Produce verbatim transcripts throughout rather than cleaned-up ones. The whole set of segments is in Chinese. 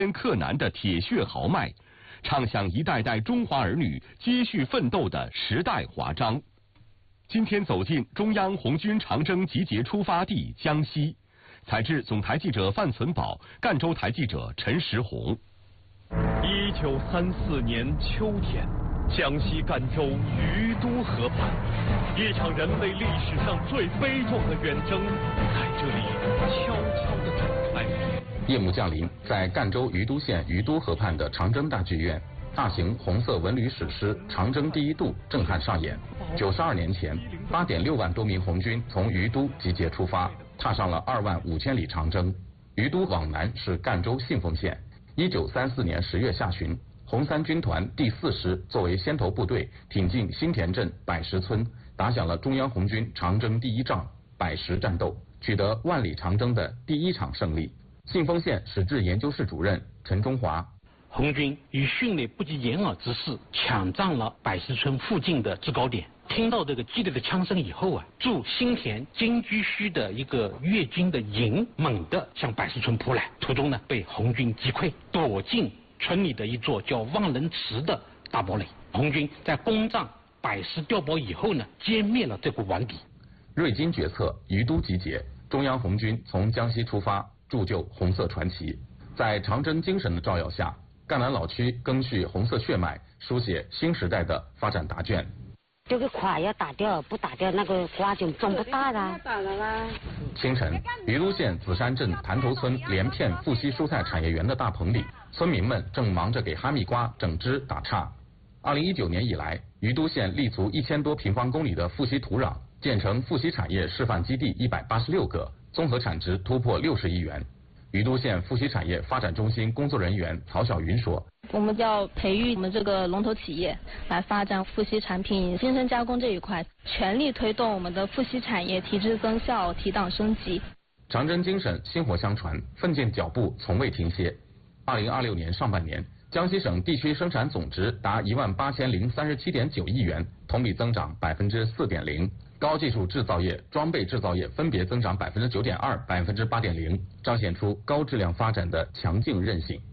克难的铁血豪迈，唱响一代代中华儿女接续奋斗的时代华章。今天走进中央红军长征集结出发地江西，采制总台记者范存宝，赣州台记者陈石红。 一九三四年秋天，江西赣州余都河畔，一场人类历史上最悲壮的远征在这里悄悄地展开。 夜幕降临，在赣州余都县余都河畔的长征大剧院，大型红色文旅史诗《长征第一渡》震撼上演。九十二年前，八点六万多名红军从余都集结出发，踏上了二万五千里长征。余都往南是赣州信丰县。一九三四年十月下旬，红三军团第四师作为先头部队，挺进新田镇百石村，打响了中央红军长征第一仗百石战斗，取得万里长征的第一场胜利。信丰县史志研究室主任陈中华： 红军以迅雷不及掩耳之势抢占了百石村附近的制高点。听到这个激烈的枪声以后啊，驻新田金居圩的一个粤军的营猛地向百石村扑来，途中呢被红军击溃，躲进村里的一座叫望人池的大堡垒。红军在攻占百石碉堡以后呢，歼灭了这股顽敌。 瑞金决策，余都集结，中央红军从江西出发，铸就红色传奇。在长征精神的照耀下，赣南老区赓续红色血脉，书写新时代的发展答卷。 这个瓜要打掉，不打掉那个瓜就种不大了。打了啦。 清晨，余都县紫山镇潭头村连片富硒蔬菜产业园的大棚里，村民们正忙着给哈密瓜整枝打杈。二零一九年以来，余都县立足一千多平方公里的富硒土壤，建成富硒产业示范基地一百八十六个，综合产值突破六十亿元。余都县富硒产业发展中心工作人员曹晓云说： 我们要培育我们这个龙头企业来发展富硒产品精深加工这一块，全力推动我们的富硒产业提质增效、提档升级。 长征精神薪火相传，奋进脚步从未停歇。二零二六年上半年，江西省地区生产总值达一万八千零三十七点九亿元，同比增长百分之四点零。高技术制造业、装备制造业分别增长百分之九点二、百分之八点零，彰显出高质量发展的强劲韧性。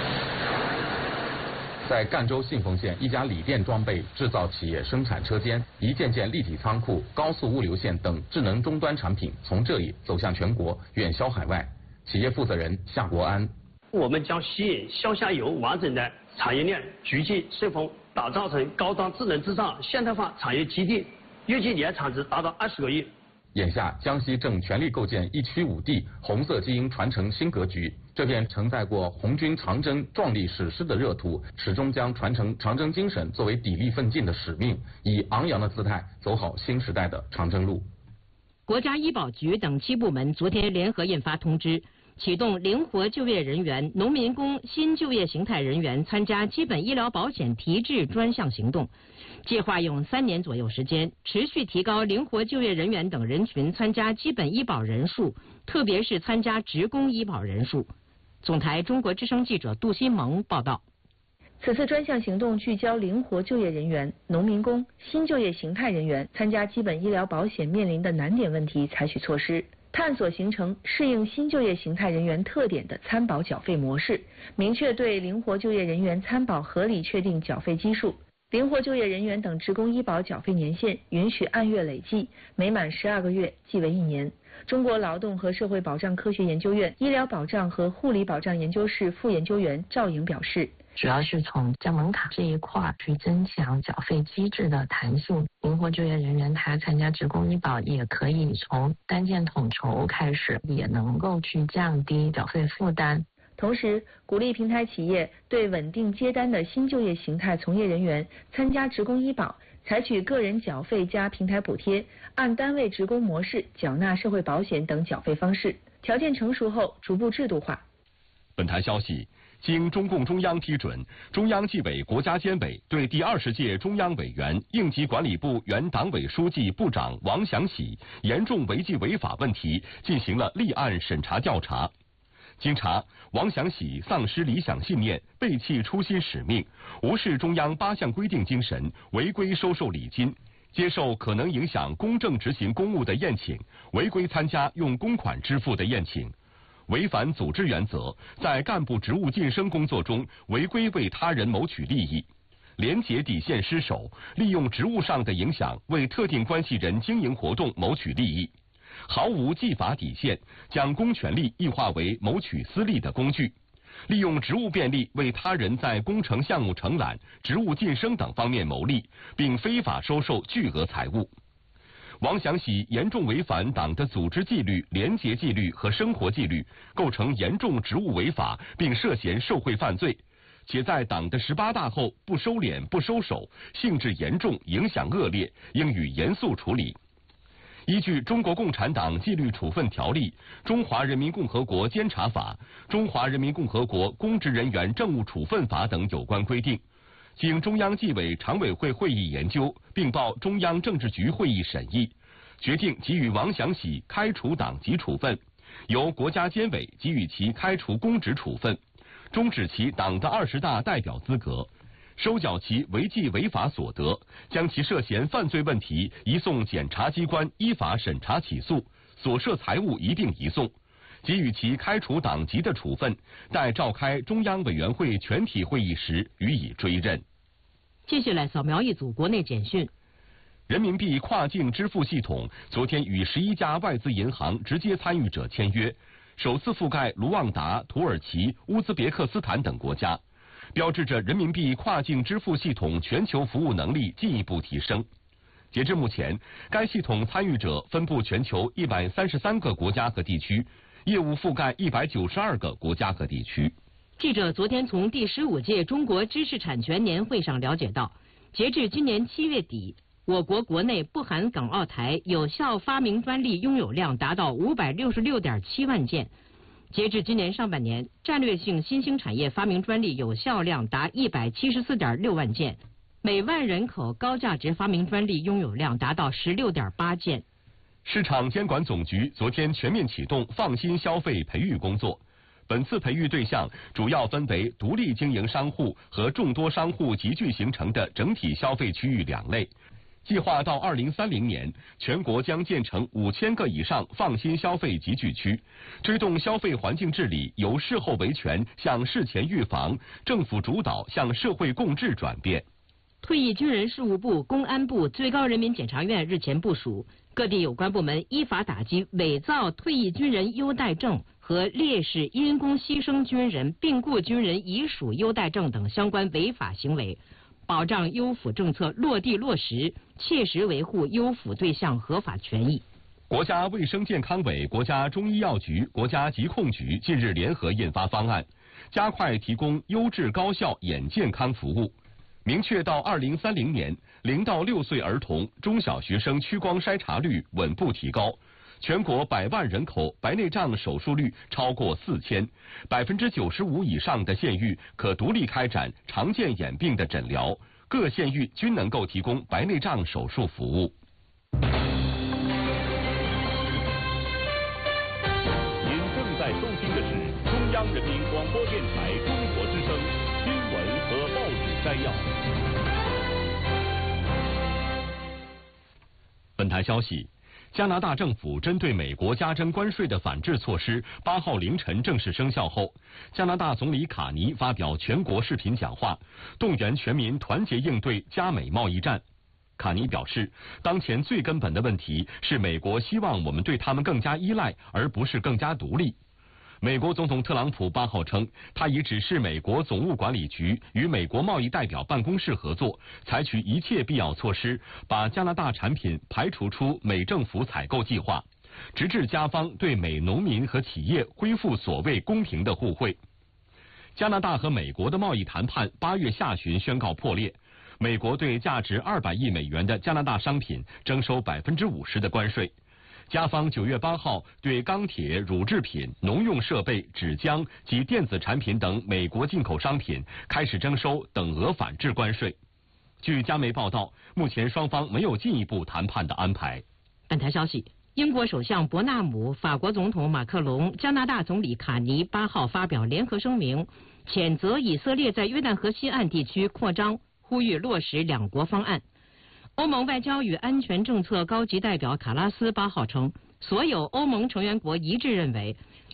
在赣州信丰县一家锂电装备制造企业生产车间，一件件立体仓库、高速物流线等智能终端产品从这里走向全国，远销海外。企业负责人夏国安： 我们将吸引向下游完整的产业链聚集顺丰，打造成高端智能制造现代化产业基地，预计年产值达到二十个亿。 眼下，江西正全力构建一区五地红色基因传承新格局。这片承载过红军长征壮丽史诗的热土，始终将传承长征精神作为砥砺奋进的使命，以昂扬的姿态走好新时代的长征路。 国家医保局等七部门昨天联合印发通知，启动灵活就业人员、农民工新就业形态人员参加基本医疗保险提质专项行动，计划用三年左右时间，持续提高灵活就业人员等人群参加基本医保人数，特别是参加职工医保人数。总台中国之声记者杜新萌报道。 此次专项行动聚焦灵活就业人员、农民工、新就业形态人员参加基本医疗保险面临的难点问题，采取措施，探索形成适应新就业形态人员特点的参保缴费模式，明确对灵活就业人员参保合理确定缴费基数。灵活就业人员等职工医保缴费年限允许按月累计，每满十二个月即为一年。中国劳动和社会保障科学研究院医疗保障和护理保障研究室副研究员赵颖表示， 主要是从降门槛这一块去增强缴费机制的弹性。灵活就业人员他参加职工医保也可以从单件统筹开始，也能够去降低缴费负担。 同时，鼓励平台企业对稳定接单的新就业形态从业人员参加职工医保，采取个人缴费加平台补贴、按单位职工模式缴纳社会保险等缴费方式，条件成熟后逐步制度化。 本台消息，经中共中央批准，中央纪委国家监委对第二十届中央委员、应急管理部原党委书记、部长王祥喜严重违纪违法问题进行了立案审查调查。经查，王祥喜丧失理想信念，背弃初心使命，无视中央八项规定精神，违规收受礼金，接受可能影响公正执行公务的宴请，违规参加用公款支付的宴请。 违反组织原则，在干部职务晋升工作中违规为他人谋取利益，廉洁底线失守，利用职务上的影响为特定关系人经营活动谋取利益，毫无纪法底线，将公权力异化为谋取私利的工具，利用职务便利为他人在工程项目承揽、职务晋升等方面牟利，并非法收受巨额财物。王祥喜严重违反党的组织纪律、廉洁纪律和生活纪律，构成严重职务违法，并涉嫌受贿犯罪，且在党的十八大后不收敛、不收手，性质严重，影响恶劣，应予严肃处理。依据《中国共产党纪律处分条例》《中华人民共和国监察法》《中华人民共和国公职人员政务处分法》等有关规定，经中央纪委常委会会议研究，并报中央政治局会议审议，决定给予王祥喜开除党籍处分，由国家监委给予其开除公职处分，终止其党的二十大代表资格，收缴其违纪违法所得，将其涉嫌犯罪问题移送检察机关依法审查起诉，所涉财物一并移送，给予其开除党籍的处分，待召开中央委员会全体会议时予以追认。 接下来扫描一组国内简讯。 人民币跨境支付系统昨天与十一家外资银行直接参与者签约，首次覆盖卢旺达、土耳其、乌兹别克斯坦等国家，标志着人民币跨境支付系统全球服务能力进一步提升。截至目前，该系统参与者分布全球一百三十三个国家和地区，业务覆盖一百九十二个国家和地区。 记者昨天从第十五届中国知识产权年会上了解到，截至今年七月底，我国国内不含港澳台有效发明专利拥有量达到五百六十六点七万件。截至今年上半年，战略性新兴产业发明专利有效量达一百七十四点六万件，每万人口高价值发明专利拥有量达到十六点八件。 市场监管总局昨天全面启动放心消费培育工作。本次培育对象主要分为独立经营商户和众多商户集聚形成的整体消费区域两类。计划到二零三零年，全国将建成五千个以上放心消费集聚区，推动消费环境治理由事后维权向事前预防、政府主导向社会共治转变。 退役军人事务部、公安部、最高人民检察院日前部署，各地有关部门依法打击伪造退役军人优待证和烈士因公牺牲军人、病故军人遗属优待证等相关违法行为，保障优抚政策落地落实，切实维护优抚对象合法权益。 国家卫生健康委、国家中医药局、国家疾控局近日联合印发方案，加快提供优质高效眼健康服务。明确到二零三零年，零到六岁儿童、中小学生屈光筛查率稳步提高，全国百万人口白内障手术率超过四千，百分之九十五以上的县域可独立开展常见眼病的诊疗，各县域均能够提供白内障手术服务。 您正在收听的是中央人民广播电台中国之声新闻和报纸摘要。 本台消息，加拿大政府针对美国加征关税的反制措施，八号凌晨正式生效后，加拿大总理卡尼发表全国视频讲话，动员全民团结应对加美贸易战。卡尼表示，当前最根本的问题是美国希望我们对他们更加依赖，而不是更加独立。美国总统特朗普八号称，他已指示美国总务管理局与美国贸易代表办公室合作，采取一切必要措施，把加拿大产品排除出美政府采购计划，直至加方对美农民和企业恢复所谓公平的互惠。加拿大和美国的贸易谈判八月下旬宣告破裂，美国对价值二百亿美元的加拿大商品征收百分之五十的关税。加方九月八号对钢铁、乳制品、农用设备、纸浆及电子产品等美国进口商品开始征收等额反制关税。据加媒报道，目前双方没有进一步谈判的安排。 本台消息，英国首相伯纳姆、法国总统马克龙、加拿大总理卡尼八号发表联合声明，谴责以色列在约旦河西岸地区扩张，呼吁落实两国方案。欧盟外交与安全政策高级代表卡拉斯八号称，所有欧盟成员国一致认为，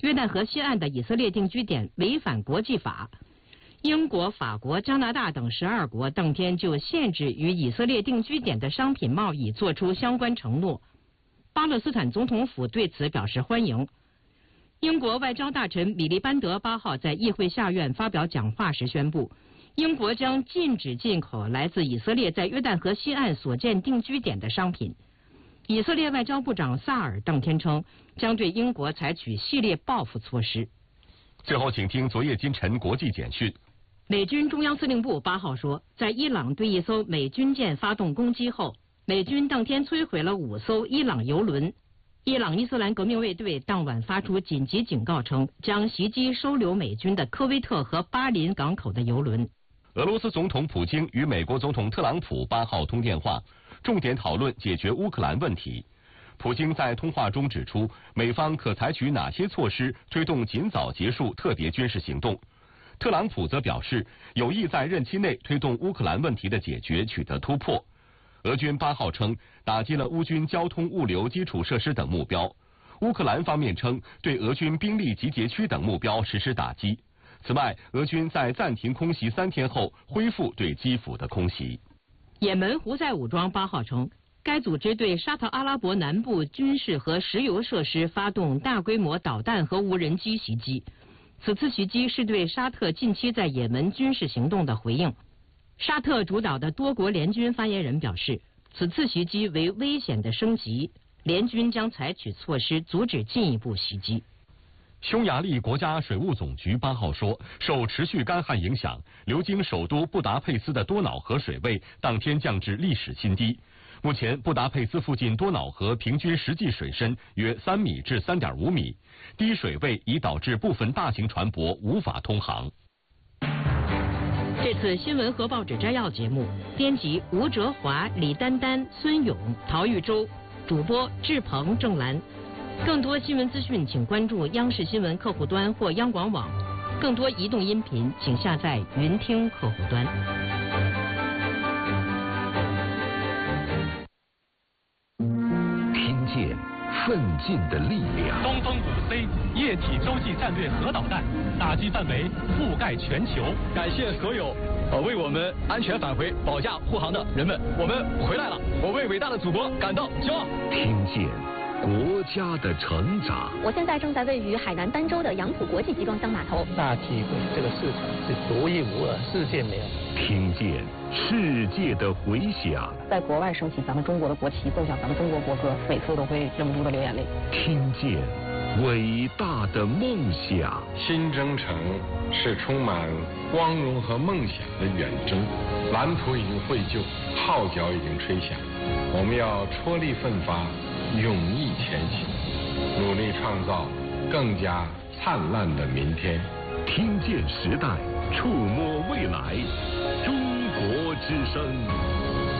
约旦河西岸的以色列定居点违反国际法。英国、法国、加拿大等十二国当天就限制与以色列定居点的商品贸易作出相关承诺。巴勒斯坦总统府对此表示欢迎。英国外交大臣米利班德八号在议会下院发表讲话时宣布，英国将禁止进口来自以色列在约旦河西岸所建定居点的商品。以色列外交部长萨尔当天称，将对英国采取系列报复措施。 最后，请听昨夜今晨国际简讯。 美军中央司令部八号说，在伊朗对一艘美军舰发动攻击后，美军当天摧毁了五艘伊朗油轮。伊朗伊斯兰革命卫队当晚发出紧急警告称，将袭击收留美军的科威特和巴林港口的油轮。 俄罗斯总统普京与美国总统特朗普八号通电话，重点讨论解决乌克兰问题。普京在通话中指出，美方可采取哪些措施推动尽早结束特别军事行动。特朗普则表示，有意在任期内推动乌克兰问题的解决取得突破。俄军八号称打击了乌军交通、物流基础设施等目标。乌克兰方面称对俄军兵力集结区等目标实施打击。此外，俄军在暂停空袭三天后恢复对基辅的空袭。 也门胡塞武装八号称，该组织对沙特阿拉伯南部军事和石油设施发动大规模导弹和无人机袭击。此次袭击是对沙特近期在也门军事行动的回应。沙特主导的多国联军发言人表示，此次袭击为危险的升级，联军将采取措施阻止进一步袭击。 匈牙利国家水务总局八号说，受持续干旱影响，流经首都布达佩斯的多瑙河水位当天降至历史新低。目前，布达佩斯附近多瑙河平均实际水深约三米至三点五米，低水位已导致部分大型船舶无法通航。 这次新闻和报纸摘要节目，编辑吴哲华、李丹丹、孙勇、陶玉洲，主播志鹏、郑兰。更多新闻资讯，请关注央视新闻客户端或央广网。更多移动音频，请下载云听客户端。 听见奋进的力量。 东风五 C 液体洲际战略核导弹打击范围覆盖全球。 感谢所有呃为我们安全返回保驾护航的人们，我们回来了，我为伟大的祖国感到骄傲。 听见国家的成长。 我现在正在位于海南儋州的杨浦国际集装箱码头。 大体会这个市场是独一无二，世界没有。 听见世界的回响。 在国外升起咱们中国的国旗，奏响咱们中国国歌，每次都会忍不住的流眼泪。 听见伟大的梦想。 新征程是充满光荣和梦想的远征，蓝图已经绘就，号角已经吹响，我们要踔厉奋发，勇毅前行，努力创造更加灿烂的明天。 听见时代，触摸未来，中国之声。